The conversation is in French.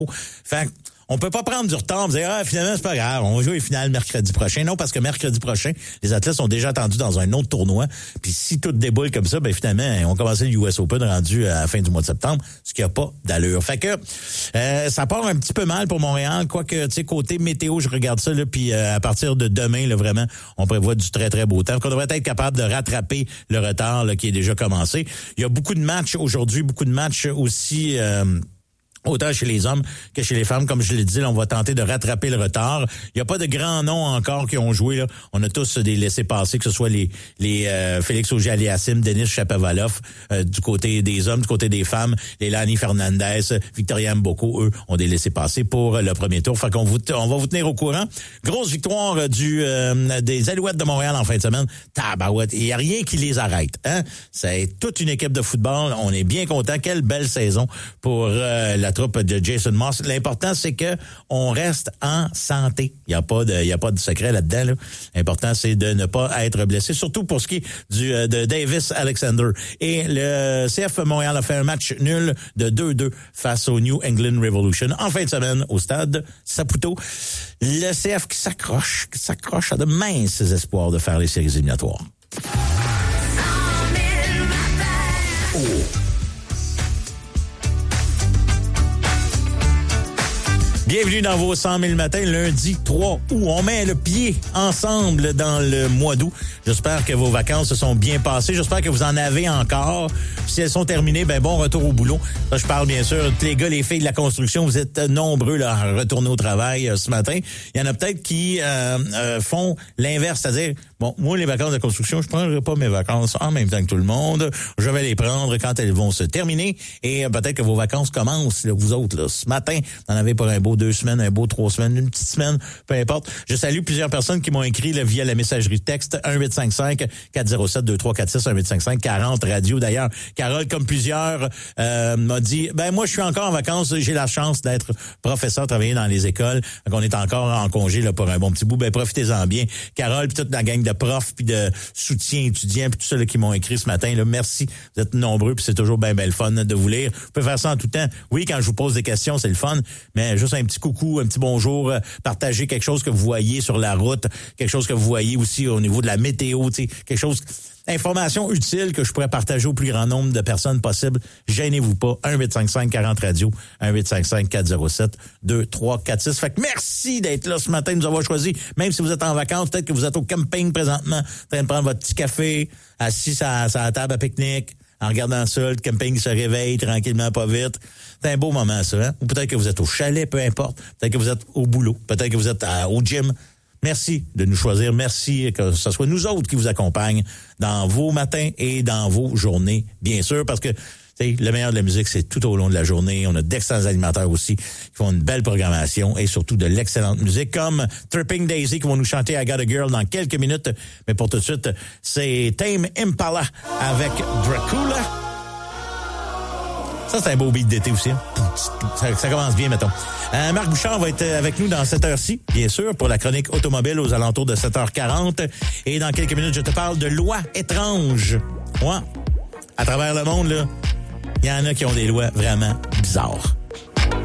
Fait on peut pas prendre du retard et dire finalement c'est pas grave, on va jouer les finales mercredi prochain. Non, parce que mercredi prochain, les athlètes sont déjà attendus dans un autre tournoi. Puis si tout déboule comme ça, ben finalement, on commence le US Open rendu à la fin du mois de septembre, ce qui a pas d'allure. Fait que ça part un petit peu mal pour Montréal, quoique tu sais côté météo, je regarde ça là, puis à partir de demain là vraiment, on prévoit du très très beau temps. Donc, on devrait être capable de rattraper le retard là, qui est déjà commencé. Il y a beaucoup de matchs aujourd'hui, beaucoup de matchs aussi. Autant chez les hommes que chez les femmes, comme je l'ai dit, là, on va tenter de rattraper le retard. Il n'y a pas de grands noms encore qui ont joué. Là. On a tous des laissés-passer, que ce soit les Félix Auger-Aliassime, Denis Shapovalov du côté des hommes, du côté des femmes, les Lani Fernandez, Victoria Mboko, eux, ont des laissés-passer pour le premier tour. Fait qu'on on va vous tenir au courant. Grosse victoire des Alouettes de Montréal en fin de semaine. Tabarouette, il n'y a rien qui les arrête. Hein? C'est toute une équipe de football. On est bien content. Quelle belle saison pour la troupe de Jason Moss. L'important, c'est que on reste en santé. Il y a pas de secret là-dedans. Là. L'important, c'est de ne pas être blessé, surtout pour ce qui est de Davis Alexander. Et le CF Montréal a fait un match nul de 2-2 face au New England Revolution en fin de semaine au stade Saputo. Le CF qui s'accroche à de minces espoirs de faire les séries éliminatoires. Oh. Bienvenue dans vos 100 000 matins, lundi 3 août. On met le pied ensemble dans le mois d'août. J'espère que vos vacances se sont bien passées. J'espère que vous en avez encore. Si elles sont terminées, ben bon retour au boulot. Ça, je parle bien sûr tous les gars, les filles de la construction. Vous êtes nombreux là, à retourner au travail ce matin. Il y en a peut-être qui font l'inverse, c'est-à-dire, bon, moi, les vacances de construction, je prendrai pas mes vacances en même temps que tout le monde. Je vais les prendre quand elles vont se terminer. Et peut-être que vos vacances commencent, là, vous autres, là, ce matin. Vous en avez pour un beau 2 semaines, un beau 3 semaines, une petite semaine, peu importe. Je salue plusieurs personnes qui m'ont écrit là, via la messagerie texte 1-855-407-2346, 1-855-40-radio. D'ailleurs, Carole, comme plusieurs, m'a dit, ben moi, je suis encore en vacances, j'ai la chance d'être professeur, travailler dans les écoles. Donc, on est encore en congé là, pour un bon petit bout. Ben profitez-en bien. Carole, puis toute la gang de profs, puis de soutien étudiants, puis tout ça là, qui m'ont écrit ce matin. Là, merci, vous êtes nombreux, puis c'est toujours bien le fun de vous lire. Vous pouvez faire ça en tout temps. Oui, quand je vous pose des questions, c'est le fun, mais juste un petit coucou, un petit bonjour, partagez quelque chose que vous voyez sur la route, quelque chose que vous voyez aussi au niveau de la météo, tu sais, quelque chose, information utile que je pourrais partager au plus grand nombre de personnes possible. Gênez-vous pas. 1-855-40-radio, 1-855-407-2346. Fait que merci d'être là ce matin, de nous avoir choisi. Même si vous êtes en vacances, peut-être que vous êtes au camping présentement, en train de prendre votre petit café, assis à la table à pique-nique, en regardant ça, le camping se réveille tranquillement, pas vite. C'est un beau moment, ça. Hein? Ou peut-être que vous êtes au chalet, peu importe. Peut-être que vous êtes au boulot. Peut-être que vous êtes au gym. Merci de nous choisir. Merci que ce soit nous autres qui vous accompagnent dans vos matins et dans vos journées, bien sûr, parce que le meilleur de la musique, c'est tout au long de la journée. On a d'excellents animateurs aussi qui font une belle programmation et surtout de l'excellente musique, comme Tripping Daisy qui vont nous chanter I Got a Girl dans quelques minutes. Mais pour tout de suite, c'est Tame Impala avec Dracula. Ça, c'est un beau beat d'été aussi. Hein? Ça commence bien, mettons. Marc Bouchard va être avec nous dans cette heure-ci, bien sûr, pour la chronique automobile aux alentours de 7h40. Et dans quelques minutes, je te parle de lois étranges. Ouais. À travers le monde, là, il y en a qui ont des lois vraiment bizarres.